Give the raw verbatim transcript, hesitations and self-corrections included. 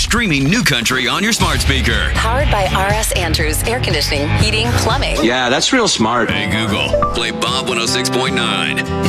streaming New Country on your smart speaker. Powered by R S Andrews Air Conditioning, Heating, Plumbing. Yeah, that's real smart. Hey, Google, play Bob one oh six point nine.